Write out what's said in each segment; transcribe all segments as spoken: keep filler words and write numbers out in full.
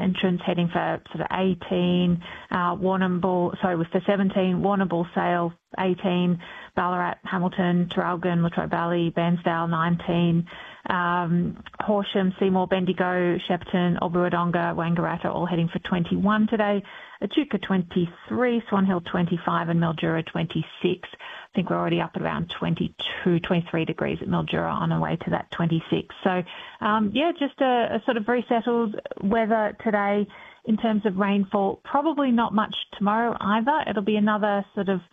entrance heading for sort of eighteen, uh, Warrnambool, sorry, with the seventeen, Warrnambool, Sale, eighteen, Ballarat, Hamilton, Traralgon, Latrobe Valley, Bairnsdale, nineteen, um, Horsham, Seymour, Bendigo, Shepparton, Albury-Wodonga, Wangaratta all heading for twenty-one today. Echuca twenty-three, Swan Hill twenty-five and Mildura twenty-six. I think we're already up at around twenty-two, twenty-three degrees at Mildura on our way to that twenty-six. So, um, yeah, just a, a sort of very settled weather today in terms of rainfall. Probably not much tomorrow either. It'll be another sort of,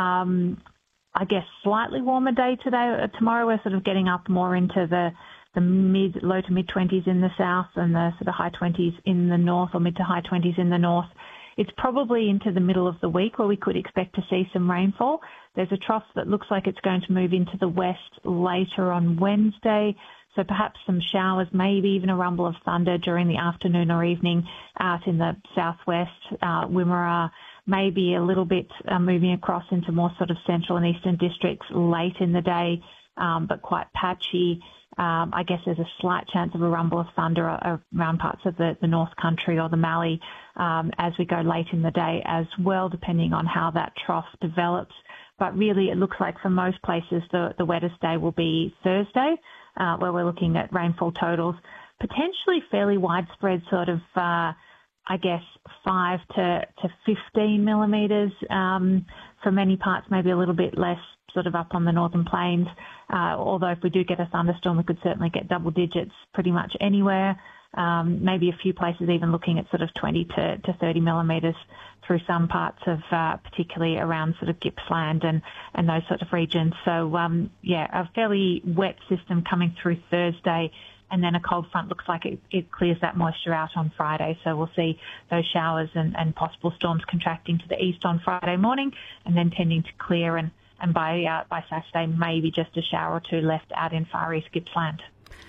um, I guess, slightly warmer day today. Tomorrow we're sort of getting up more into the the mid, low to mid twenties in the south and the sort of high twenties in the north, or mid to high twenties in the north. It's probably into the middle of the week where we could expect to see some rainfall. There's a trough that looks like it's going to move into the west later on Wednesday, so perhaps some showers, maybe even a rumble of thunder during the afternoon or evening out in the southwest, uh, Wimmera, maybe a little bit uh, moving across into more sort of central and eastern districts late in the day, um, but quite patchy. Um, I guess there's a slight chance of a rumble of thunder around parts of the, the North Country or the Mallee um, as we go late in the day as well, depending on how that trough develops. But really, it looks like for most places, the, the wettest day will be Thursday, uh, where we're looking at rainfall totals, potentially fairly widespread sort of, uh, I guess, five to, to fifteen millimetres. Um, for many parts, maybe a little bit less sort of up on the northern plains. Uh, although if we do get a thunderstorm, we could certainly get double digits pretty much anywhere. Um, maybe a few places even looking at sort of twenty to, to thirty millimetres through some parts of, uh, particularly around sort of Gippsland and, and those sorts of regions. So, um, yeah, a fairly wet system coming through Thursday, and then a cold front looks like it, it clears that moisture out on Friday. So we'll see those showers and, and possible storms contracting to the east on Friday morning and then tending to clear, and, and by, uh, by Saturday, maybe just a shower or two left out in far east Gippsland.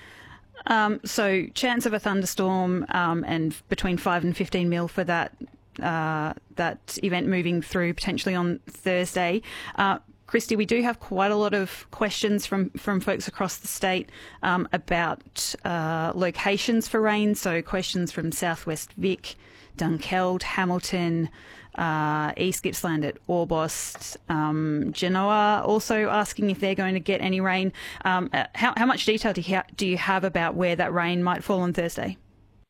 Um, so chance of a thunderstorm um, and between five and fifteen mil for that uh, that event moving through potentially on Thursday. Uh, Christy, we do have quite a lot of questions from, from folks across the state um, about uh, locations for rain. So questions from Southwest Vic, Dunkeld, Hamilton, uh, East Gippsland at Orbost, um, Genoa also asking if they're going to get any rain. Um, how, how much detail do you, ha- do you have about where that rain might fall on Thursday?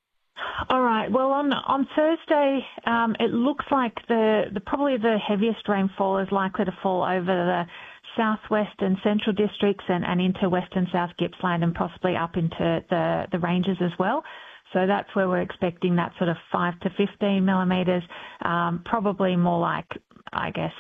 All right. Well, on on Thursday, um, it looks like the, the probably the heaviest rainfall is likely to fall over the southwest and central districts and, and into western South Gippsland and possibly up into the, the ranges as well. So that's where we're expecting that sort of five to fifteen millimetres, um, probably more like, I guess,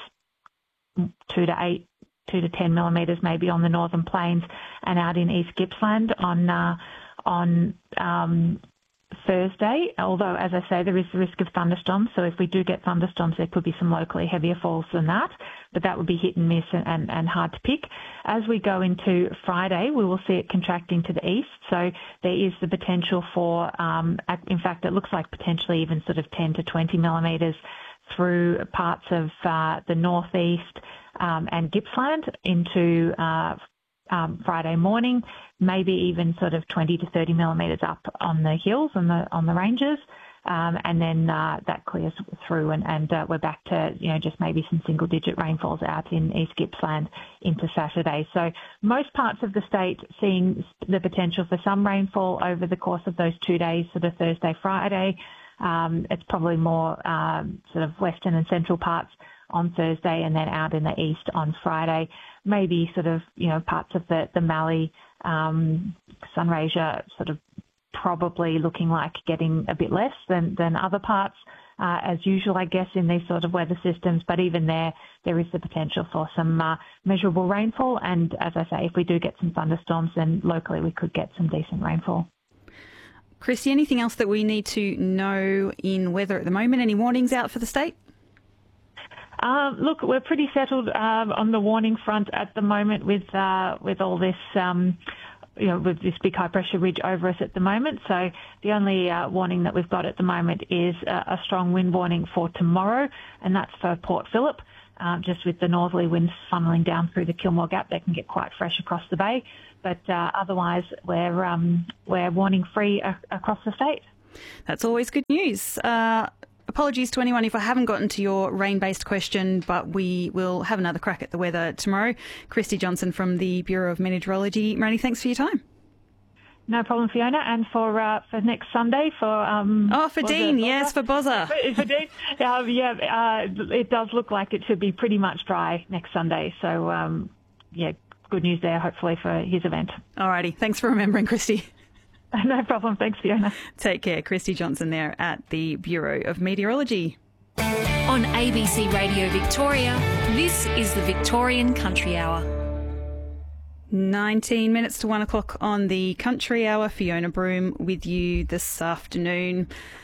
two to eight, two to ten millimetres maybe on the northern plains and out in East Gippsland on uh, on um, Thursday. Although, as I say, there is the risk of thunderstorms. So if we do get thunderstorms, there could be some locally heavier falls than that. But that would be hit and miss and, and, and hard to pick. As we go into Friday, we will see it contracting to the east. So there is the potential for, um, in fact, it looks like potentially even sort of ten to twenty millimetres through parts of uh, the northeast um, and Gippsland into uh, um, Friday morning, maybe even sort of twenty to thirty millimetres up on the hills and the on the ranges. Um, and then uh, that clears through and, and uh, we're back to, you know, just maybe some single-digit rainfalls out in East Gippsland into Saturday. So most parts of the state seeing the potential for some rainfall over the course of those two days, sort of Thursday, Friday. Um, it's probably more um, sort of western and central parts on Thursday and then out in the east on Friday. Maybe sort of, you know, parts of the, the Mallee, um, Sunraysia sort of probably looking like getting a bit less than, than other parts, uh, as usual, I guess, in these sort of weather systems. But even there, there is the potential for some uh, measurable rainfall. And as I say, if we do get some thunderstorms, then locally we could get some decent rainfall. Christy, anything else that we need to know in weather at the moment? Any warnings out for the state? Uh, look, we're pretty settled uh, on the warning front at the moment with uh, with all this, um, you know, with this big high pressure ridge over us at the moment. So the only uh, warning that we've got at the moment is uh, a strong wind warning for tomorrow, and that's for Port Phillip. Um, just with the northerly winds funneling down through the Kilmore Gap, they can get quite fresh across the bay. But uh, otherwise, we're um, we're warning free a- across the state. That's always good news. Uh, apologies to anyone if I haven't gotten to your rain-based question, but we will have another crack at the weather tomorrow. Christy Johnson from the Bureau of Meteorology. Marnie, thanks for your time. No problem, Fiona. And for uh, for next Sunday, for um, oh, for Dean, yes, for Bozza. For, for Dean, um, yeah, uh, it does look like it should be pretty much dry next Sunday. So, um, yeah, good news there, hopefully, for his event. Alrighty, thanks for remembering, Christy. No problem. Thanks, Fiona. Take care. Christy Johnson there at the Bureau of Meteorology. On A B C Radio Victoria, this is the Victorian Country Hour. nineteen minutes to one o'clock on the Country Hour. Fiona Broom with you this afternoon.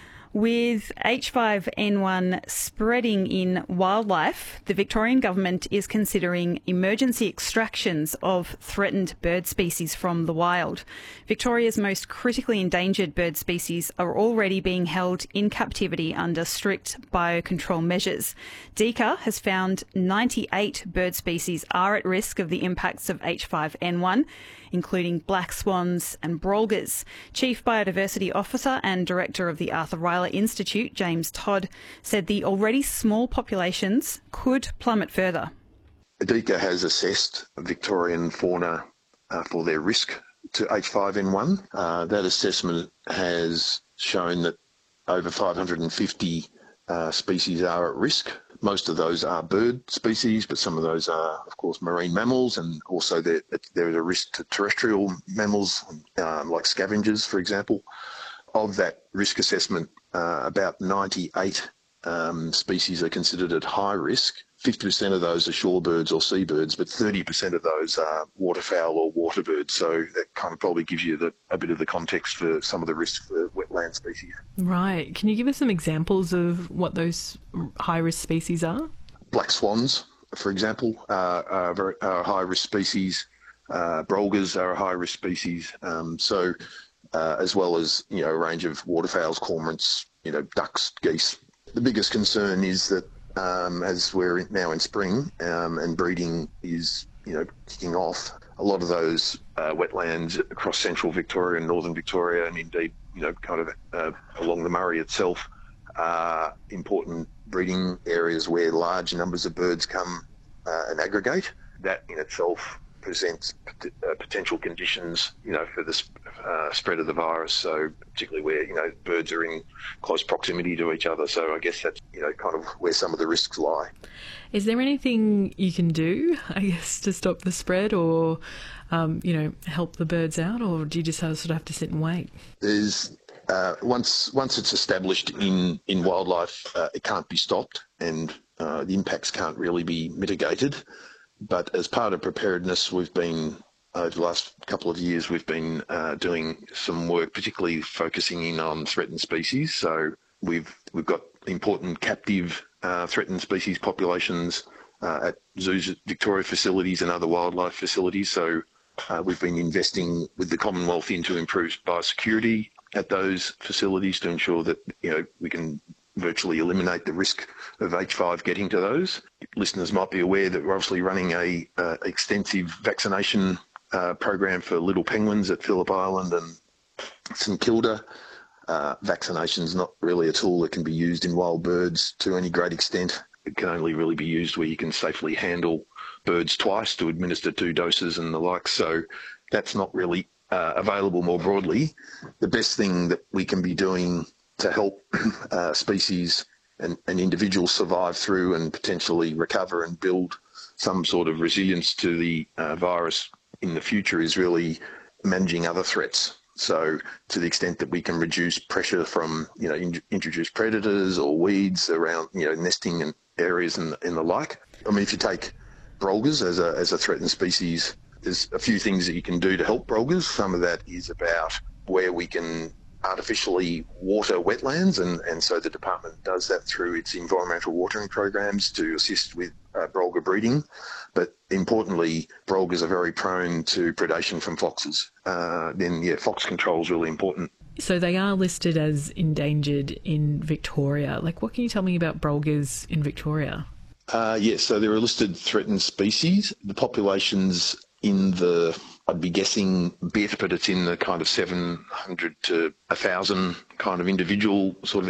With H five N one spreading in wildlife, the Victorian Government is considering emergency extractions of threatened bird species from the wild. Victoria's most critically endangered bird species are already being held in captivity under strict biocontrol measures. D C A has found ninety-eight bird species are at risk of the impacts of H five N one, including black swans and brolgas. Chief Biodiversity Officer and Director of the Arthur Rylah Institute, James Todd, said the already small populations could plummet further. D C A has assessed Victorian fauna uh, for their risk to H five N one. Uh, that assessment has shown that over five hundred fifty uh, species are at risk. Most of those are bird species, but some of those are, of course, marine mammals, and also there, there is a risk to terrestrial mammals, um, like scavengers, for example. Of that risk assessment, uh, about ninety-eight um, species are considered at high risk. fifty percent of those are shorebirds or seabirds, but thirty percent of those are waterfowl or waterbirds. So that kind of probably gives you the, a bit of the context for some of the risks for wetland species. Right. Can you give us some examples of what those high-risk species are? Black swans, for example, uh, are, very, are a high-risk species. Uh, brolgas are a high-risk species. Um, so, uh, as well as, you know, a range of waterfowls, cormorants, you know, ducks, geese. The biggest concern is that Um, as we're now in spring um, and breeding is, you know, kicking off, a lot of those uh, wetlands across central Victoria and northern Victoria, and indeed, you know, kind of uh, along the Murray itself, are important breeding areas where large numbers of birds come uh, and aggregate. That in itself presents pot- uh, potential conditions, you know, for the sp- uh, spread of the virus. So particularly where, you know, birds are in close proximity to each other. So I guess that's, you know, kind of where some of the risks lie. Is there anything you can do, I guess, to stop the spread or, um, you know, help the birds out, or do you just sort of have to sit and wait? There's uh, once once it's established in in wildlife, uh, it can't be stopped, and uh, the impacts can't really be mitigated. But as part of preparedness, we've been, over the last couple of years, we've been uh, doing some work, particularly focusing in on threatened species. So we've we've got important captive uh, threatened species populations uh, at zoos, Victoria facilities and other wildlife facilities. So uh, we've been investing with the Commonwealth into improved biosecurity at those facilities to ensure that, you know, we can virtually eliminate the risk of H five getting to those. Listeners might be aware that we're obviously running a uh, extensive vaccination uh, program for little penguins at Phillip Island and St Kilda. Uh, vaccination's not really a tool that can be used in wild birds to any great extent. It can only really be used where you can safely handle birds twice to administer two doses and the like. So that's not really uh, available more broadly. The best thing that we can be doing to help uh, species and, and individuals survive through and potentially recover and build some sort of resilience to the uh, virus in the future is really managing other threats. So to the extent that we can reduce pressure from, you know, in, introduced predators or weeds around, you know, nesting and areas and, and the like. I mean, if you take brolgas as a, as a threatened species, there's a few things that you can do to help brolgas. Some of that is about where we can artificially water wetlands, and, and so the department does that through its environmental watering programs to assist with uh, brolga breeding. But importantly, brolgas are very prone to predation from foxes. Uh, then, yeah, fox control is really important. So they are listed as endangered in Victoria. Like, what can you tell me about brolgas in Victoria? Uh, yes, so they're a listed threatened species. The populations in the I'd be guessing bit, but it's in the kind of seven hundred to one thousand kind of individual sort of